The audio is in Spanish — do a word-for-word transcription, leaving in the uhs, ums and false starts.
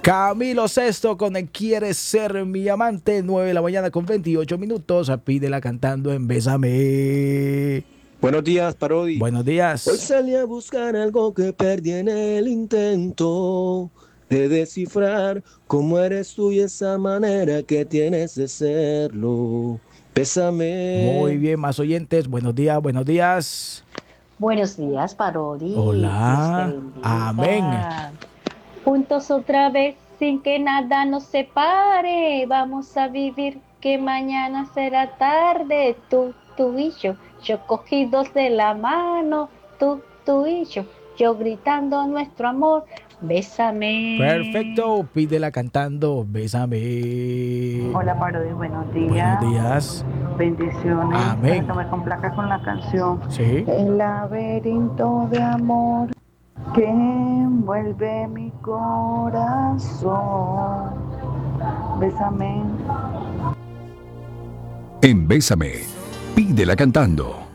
Camilo Sesto con el Quieres ser mi amante, nueve de la mañana con veintiocho minutos. Pídela cantando en Bésame. Buenos días, Parodi. Buenos Hoy días. salí a buscar algo que perdí en el intento de descifrar cómo eres tú y esa manera que tienes de serlo. Muy Pésame. bien, más oyentes. Buenos días, buenos días. Buenos días, Parodi. Dios te Hola. Amén. bendiga. Juntos otra vez, sin que nada nos separe. Vamos a vivir que mañana será tarde. Tú, tú y yo, yo cogidos de la mano. Tú, tú y yo, yo gritando nuestro amor. Bésame. Perfecto. Pídela cantando Bésame. Hola Parodi, buenos Buenos días, días. bendiciones, para que Amén. me complazca con la canción Sí. El laberinto de amor que envuelve mi corazón. Bésame. En Bésame, pídela cantando.